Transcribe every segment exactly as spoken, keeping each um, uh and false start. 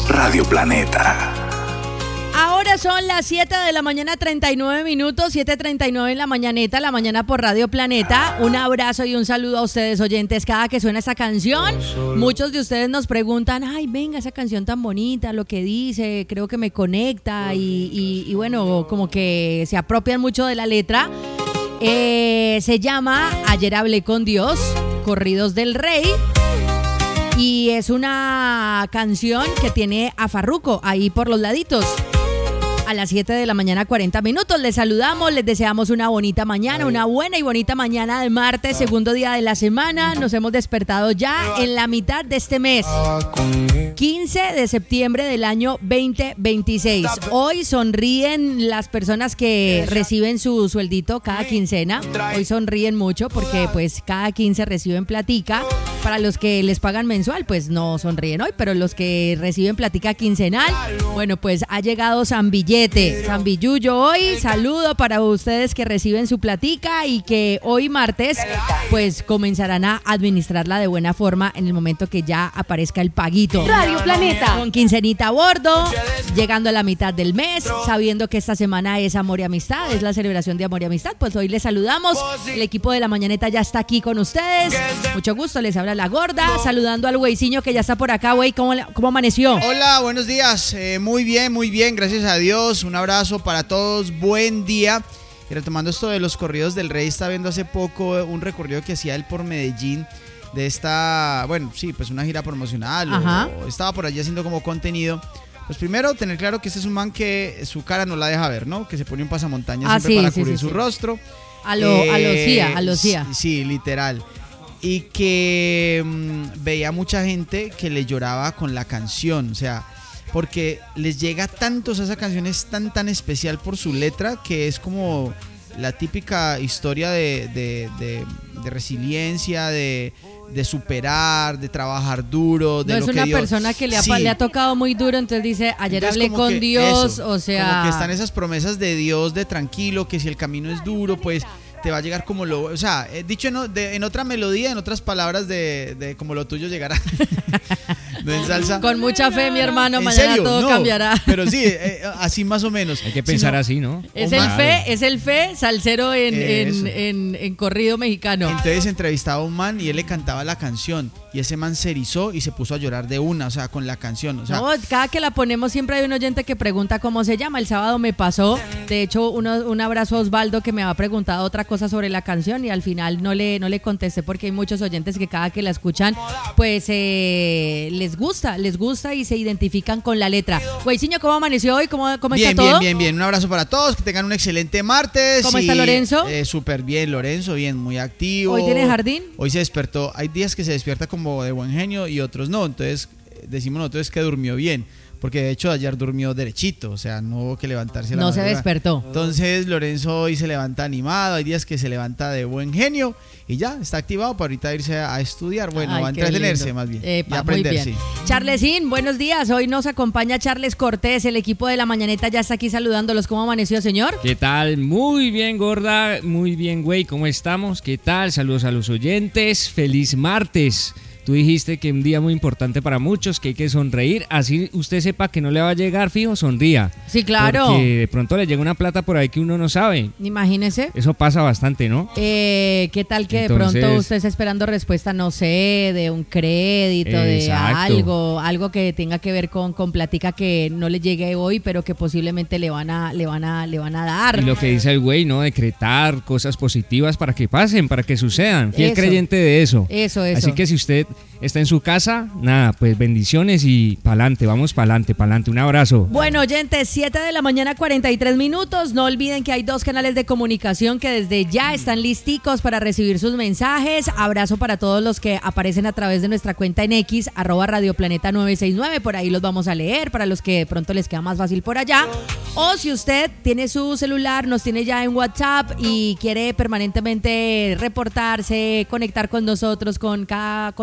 Radio Planeta. Ahora son las siete de la mañana, treinta y nueve minutos, siete treinta y nueve en la mañaneta, la mañana por Radio Planeta. Un abrazo y un saludo a ustedes, oyentes. Cada que suena esa canción, muchos de ustedes nos preguntan, ay, venga, esa canción tan bonita, lo que dice, creo que me conecta y, y, y bueno, como que se apropian mucho de la letra. Eh, se llama Ayer hablé con Dios, Corridos del Rey. Y es una canción que tiene a Farruko ahí por los laditos. A las siete de la mañana, cuarenta minutos. Les saludamos, les deseamos una bonita mañana, una buena y bonita mañana de martes, segundo día de la semana. Nos hemos despertado ya en la mitad de este mes, quince de septiembre del año veinte veintiséis. Hoy sonríen las personas que reciben su sueldito cada quincena. Hoy sonríen mucho porque pues cada quince reciben platica. Para los que les pagan mensual, pues no sonríen hoy, pero los que reciben platica quincenal, bueno, pues ha llegado San Billete, San Billullo hoy. Saludo para ustedes que reciben su platica y que hoy martes, pues comenzarán a administrarla de buena forma en el momento que ya aparezca el paguito. Radio Planeta. Con quincenita a bordo, llegando a la mitad del mes, sabiendo que esta semana es Amor y Amistad, es la celebración de Amor y Amistad, pues hoy les saludamos. El equipo de la mañaneta ya está aquí con ustedes. Mucho gusto, les habla la gorda, saludando al güeyciño que ya está por acá. Güey, ¿cómo, ¿cómo amaneció? Hola, buenos días, eh, muy bien, muy bien, gracias a Dios, un abrazo para todos, buen día. Y retomando esto de los corridos del Rey, estaba viendo hace poco un recorrido que hacía él por Medellín, de esta, bueno, sí, pues una gira promocional, o, o estaba por allí haciendo como contenido. Pues primero, tener claro que este es un man que su cara no la deja ver, ¿no? Que se pone un pasamontañas ah, siempre sí, para sí, cubrir sí, su sí. rostro. A lo, eh, a lo Cía, a lo Cía. Sí, sí, literal. Y que mmm, veía mucha gente que le lloraba con la canción, o sea, porque les llega tanto, o sea, esa canción es tan tan especial por su letra que es como la típica historia de, de, de, de resiliencia, de, de superar, de trabajar duro. De no lo es una que Dios, persona que le ha, sí. le ha tocado muy duro, entonces dice, ayer Entonces, hablé con que Dios, eso, o sea... Como que están esas promesas de Dios, de tranquilo, que si el camino es duro, pues te va a llegar como lo... O sea, dicho en, de, en otra melodía, en otras palabras, de, de como lo tuyo llegará. No en salsa. Con mucha fe, mi hermano, ¿En mañana serio? todo No, cambiará. Pero sí, eh, así más o menos. Hay que pensar Sino, así, ¿no? Es o el más. fe, es el fe salsero en, Eso. en, en, en corrido mexicano. Entonces entrevistaba a un man y él le cantaba la canción y ese man se erizó y se puso a llorar de una, o sea, con la canción. O sea, No, cada que la ponemos siempre hay un oyente que pregunta cómo se llama. El sábado me pasó, de hecho, uno, un abrazo a Osvaldo que me había preguntado otra cosa sobre la canción y al final no le, no le contesté porque hay muchos oyentes que cada que la escuchan, pues eh, les gusta, les gusta y se identifican con la letra. Güeyciño, ¿cómo amaneció hoy? ¿Cómo, cómo bien, está bien, todo? bien, bien. Un abrazo para todos, que tengan un excelente martes. ¿Cómo y, está Lorenzo? Eh, Súper bien, Lorenzo, bien, muy activo. ¿Hoy tiene jardín? Hoy se despertó, hay días que se despierta como de buen genio y otros no, entonces decimos nosotros que durmió bien. Porque de hecho ayer durmió derechito, o sea, no hubo que levantarse a la No se madrugada. despertó. Entonces Lorenzo hoy se levanta animado, hay días que se levanta de buen genio y ya, está activado para ahorita irse a estudiar, bueno, Ay, a qué entretenerse lindo. más bien Epa, y aprender, muy bien. sí. Charlesín, buenos días. Hoy nos acompaña Charles Cortés, el equipo de la mañaneta ya está aquí saludándolos. ¿Cómo amaneció, señor? ¿Qué tal? Muy bien, gorda. Muy bien, güey. ¿Cómo estamos? ¿Qué tal? Saludos a los oyentes. Feliz martes. Tú dijiste que un día muy importante para muchos, que hay que sonreír, así usted sepa que no le va a llegar fijo, sonría. Sí, claro. Porque de pronto le llega una plata por ahí que uno no sabe. Imagínese. Eso pasa bastante, ¿no? Eh, ¿Qué tal que Entonces, de pronto usted está esperando respuesta, no sé, de un crédito, de Exacto. algo, algo que tenga que ver con, con platica que no le llegue hoy, pero que posiblemente le van a, le van a, le van a dar? Y lo que dice el güey, ¿no? Decretar cosas positivas para que pasen, para que sucedan. Fiel Eso. creyente de eso. Eso, eso. Así que si usted está en su casa, nada, pues bendiciones y pa'lante, vamos pa'lante, pa'lante. Un abrazo. Bueno, oyentes, siete de la mañana, cuarenta y tres minutos. No olviden que hay dos canales de comunicación que desde ya están listicos para recibir sus mensajes. Abrazo para todos los que aparecen a través de nuestra cuenta en X, arroba Radio Planeta nueve seis nueve. Por ahí los vamos a leer, para los que de pronto les queda más fácil por allá. O si usted tiene su celular, nos tiene ya en WhatsApp y quiere permanentemente reportarse, conectar con nosotros con cada cosa que les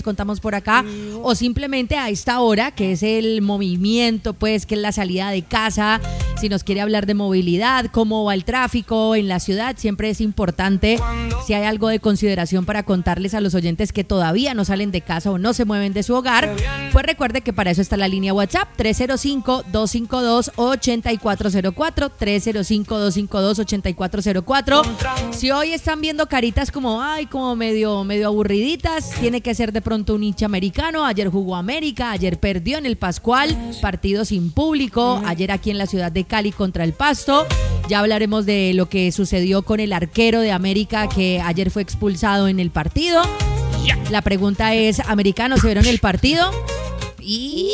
contamos por acá, o simplemente a esta hora, que es el movimiento, pues, que es la salida de casa. Si nos quiere hablar de movilidad, cómo va el tráfico en la ciudad, siempre es importante, si hay algo de consideración para contarles a los oyentes que todavía no salen de casa o no se mueven de su hogar, pues recuerde que para eso está la línea WhatsApp tres cero cinco, dos cinco dos, ocho cuatro cero cuatro, tres cero cinco, dos cinco dos, ocho cuatro cero cuatro. Si hoy están viendo caritas como, ay, como medio, medio aburriditas, tiene que ser de pronto un hincha americano. Ayer jugó América, ayer perdió en el Pascual, partido sin público, ayer aquí en la ciudad de Cali contra el Pasto. Ya hablaremos de lo que sucedió con el arquero de América que ayer fue expulsado en el partido. La pregunta es, ¿americanos se vieron el partido? Y...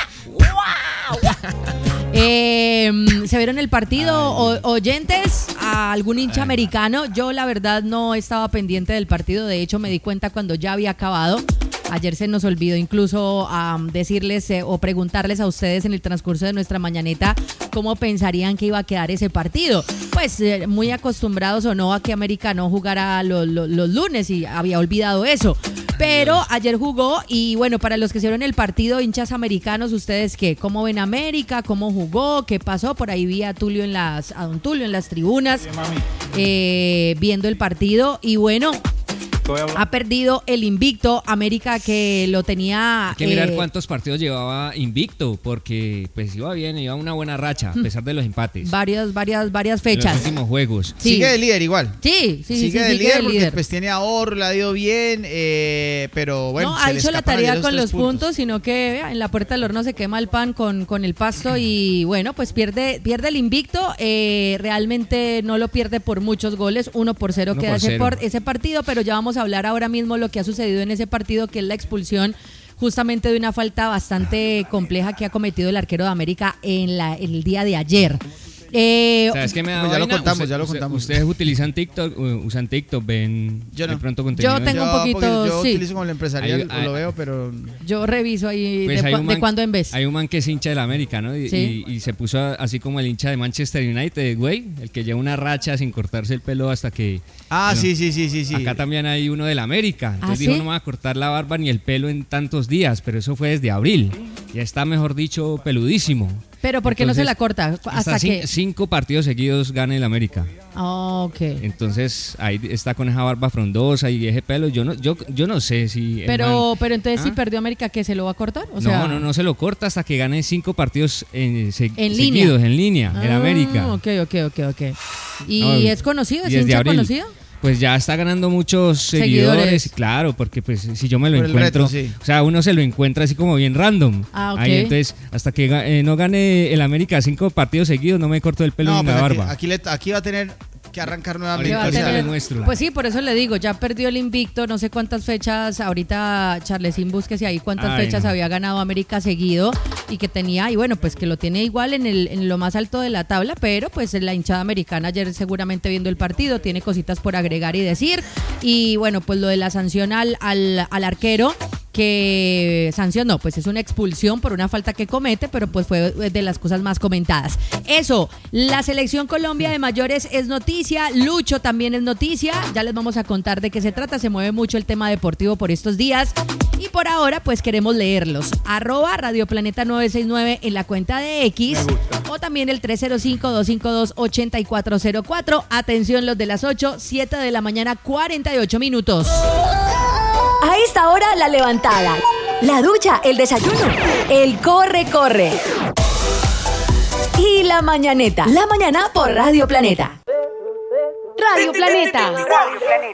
¡Wow! Eh, ¿Se vieron el partido? O, oyentes, a algún hincha americano. Yo la verdad no estaba pendiente del partido. De hecho me di cuenta cuando ya había acabado. Ayer se nos olvidó incluso um, decirles eh, o preguntarles a ustedes en el transcurso de nuestra mañaneta cómo pensarían que iba a quedar ese partido. Pues eh, muy acostumbrados o no a que América no jugara lo, lo, los lunes, y había olvidado eso. Pero ayer jugó y bueno, para los que se vieron el partido, hinchas americanos, ¿ustedes qué? ¿Cómo ven América? ¿Cómo jugó? ¿Qué pasó? Por ahí vi a Tulio en las, a don Tulio en las tribunas eh, viendo el partido y bueno... Ha perdido el invicto América, que lo tenía... Hay que mirar eh, cuántos partidos llevaba invicto, porque pues iba bien, iba una buena racha, a pesar de los empates. Varias, varias, varias fechas. Los últimos juegos. Sí. Sigue de líder igual. Sí, sí, sigue sí, de sigue líder de porque líder. pues tiene ahorro, le ha ido bien, eh, pero bueno, no se ha le hecho la escapan ayer tarea con tres los puntos, sino que vea, en la puerta del horno se quema el pan con, con el Pasto y bueno, pues pierde, pierde el invicto. Eh, realmente no lo pierde por muchos goles, uno por cero Uno queda por ese, cero. por, ese partido, pero ya vamos a hablar ahora mismo lo que ha sucedido en ese partido, que es la expulsión justamente de una falta bastante compleja que ha cometido el arquero de América en, la, en el día de ayer. Eh, ¿Sabes qué me da Pues ya lo vaina? contamos, Usted- ya lo usted- contamos. Ustedes utilizan TikTok, uh, usan TikTok, ven Yo no. de pronto contenido. Yo tengo un Yo, poquito, porque yo sí. utilizo como el empresarial, Hay- hay- lo veo, pero... Yo reviso ahí Pues de, hay cua- un de man- cuando en vez. Hay un man que es hincha del América, ¿no? Y, Sí. y- y se puso así como el hincha de Manchester United, güey, el que lleva una racha sin cortarse el pelo hasta que... Ah, bueno, sí, sí, sí, sí, sí. Acá también hay uno del América. Entonces ¿Ah, dijo, sí? no me va a cortar la barba ni el pelo en tantos días, pero eso fue desde abril. Ya está, mejor dicho, peludísimo. Pero ¿por qué no se Entonces, la corta? Hasta Hasta cin- que... cinco partidos seguidos gana el América. Ah, ok. Entonces ahí está con esa barba frondosa y ese pelo. Yo no, yo, yo no sé si. el Pero, man- pero entonces si ¿Ah? perdió América, ¿qué se lo va a cortar? O no, sea, no, no se lo corta hasta que gane cinco partidos en, se- En seguidos línea. en línea, en Ah, América. Ok, ok, ok, ok. ¿Y No, es conocido? ¿Es y desde hincha abril. conocido? Pues ya está ganando muchos seguidores, Seguidores. claro, porque pues si yo me lo Por el encuentro, reto, sí. o sea, uno se lo encuentra así como bien random. Ah, ok. Ahí entonces, hasta que ga- eh, no gane el América cinco partidos seguidos, no me corto el pelo No, ni pues la aquí, barba. aquí, le- aquí va a tener que arrancar ¿Qué nuevamente. va a ahorita o sea, tener? le muestro. Pues sí, por eso le digo, ya perdió el invicto, no sé cuántas fechas, ahorita Charlesin búsquese ahí cuántas Ay, fechas no. había ganado América seguido y que tenía, y bueno, pues que lo tiene igual en, el, en lo más alto de la tabla, pero pues la hinchada americana ayer seguramente viendo el partido, tiene cositas por agregar y decir, y bueno, pues lo de la sanción al, al, al arquero, que sanción no, pues es una expulsión por una falta que comete, pero pues fue de las cosas más comentadas. Eso, la selección Colombia de mayores es noticia, Lucho también es noticia, ya les vamos a contar de qué se trata, se mueve mucho el tema deportivo por estos días y por ahora pues queremos leerlos. Arroba Radio Planeta nueve seis nueve en la cuenta de X o también el tres cero cinco, dos cinco dos, ocho cuatro cero cuatro. Atención los de las ocho, siete de la mañana, cuarenta y ocho minutos. A esta hora, la levantada, la ducha, el desayuno, el corre-corre. Y la mañaneta. La mañana por Radio Planeta. Radio Planeta.